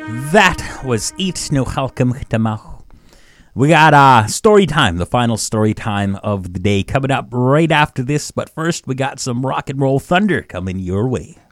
That was Eat No Halcom Tamaho. We got story time, the final story time of the day coming up right after this. But first, we got some rock and roll thunder coming your way.